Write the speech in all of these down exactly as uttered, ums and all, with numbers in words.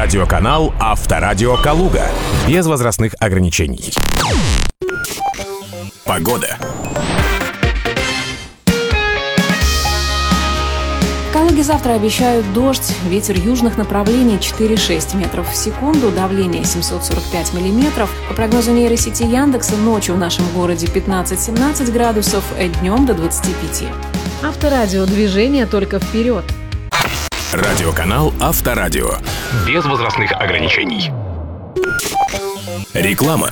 Радиоканал Авторадио Калуга. Без возрастных ограничений. Погода. В Калуге завтра обещают дождь, ветер южных направлений четыре-шесть метров в секунду, давление семьсот сорок пять миллиметров. По прогнозу нейросети Яндекса, ночью в нашем городе пятнадцать-семнадцать градусов, днем до двадцати пяти. Авторадио, движение только вперед. Радиоканал Авторадио. Без возрастных ограничений. Реклама.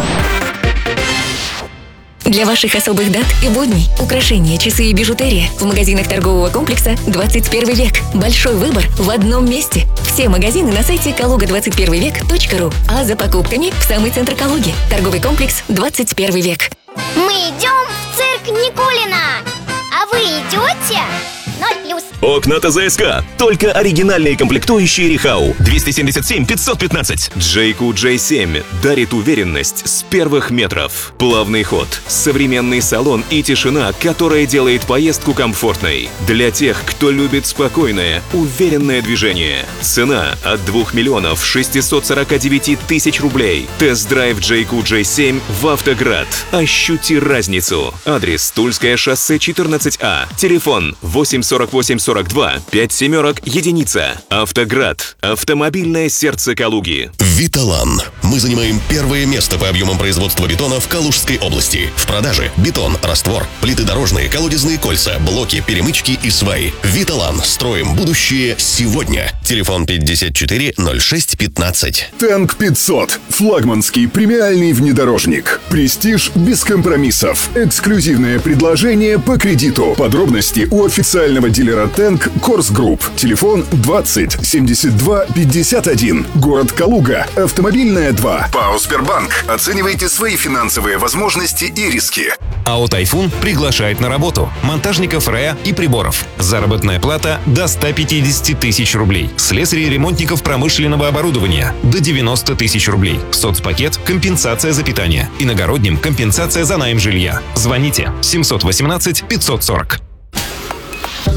Для ваших особых дат и будней украшения, часы и бижутерия в магазинах торгового комплекса «двадцать первый век». Большой выбор в одном месте. Все магазины на сайте калуга двадцать первый век точка ру, а за покупками в самый центр Калуги. Торговый комплекс «двадцать первый век». Мы идем в цирк Никулина. А вы идете? Ноль плюс. Окна ТЗСК. Только оригинальные комплектующие Рихау. двести семьдесят семь пятьсот пятнадцать. Джейку джей семь дарит уверенность с первых метров. Плавный ход, современный салон и тишина, которая делает поездку комфортной. Для тех, кто любит спокойное, уверенное движение. Цена от двух миллионов шестисот сорока девяти тысяч рублей. Тест-драйв Джейку джей семь в Автоград. Ощути разницу. Адрес: Тульское шоссе четырнадцать А. Телефон восемь сорок восемь сорок два пять семерок единица. Автоград. Автомобильное сердце Калуги. Виталан. Мы занимаем первое место по объемам производства бетона в Калужской области. В продаже бетон, раствор, плиты дорожные, колодезные кольца, блоки, перемычки и сваи. Виталан. Строим будущее сегодня. Телефон пятьдесят четыре ноль шесть пятнадцать. Тэнк пятьсот. Флагманский премиальный внедорожник. Престиж без компромиссов. Эксклюзивное предложение по кредиту. Подробности у официального дилера Тэнк Корс Групп. Телефон двадцать семьдесят два пятьдесят один. Город Калуга. Автомобильная два. ПАО Сбербанк. Оценивайте свои финансовые возможности и риски. АО «Тайфун» приглашает на работу монтажников РЭА и приборов. Заработная плата до ста пятидесяти тысяч рублей. Слесарей и ремонтников промышленного оборудования до девяноста тысяч рублей. Соцпакет – компенсация за питание. Иногородним – компенсация за найм жилья. Звоните семьсот восемнадцать пятьсот сорок.